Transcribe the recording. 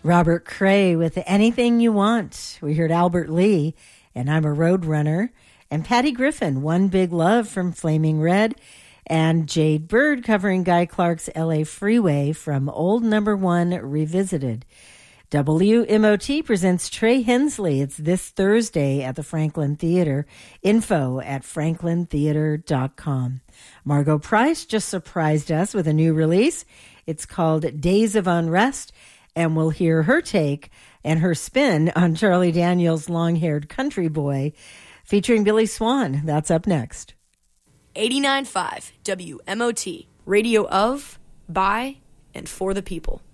Robert Cray with Anything You Want. We heard Albert Lee, and I'm a Road Runner. And Patty Griffin, One Big Love from Flaming Red. And Jade Bird covering Guy Clark's LA Freeway from Old Number One Revisited. WMOT presents Trey Hensley. It's this Thursday at the Franklin Theater. Info at franklintheater.com. Margot Price just surprised us with a new release. It's called Days of Unrest, and we'll hear her take and her spin on Charlie Daniels' Long-Haired Country Boy, featuring Billy Swan. That's up next. 89.5 WMOT, radio of, by, and for the people.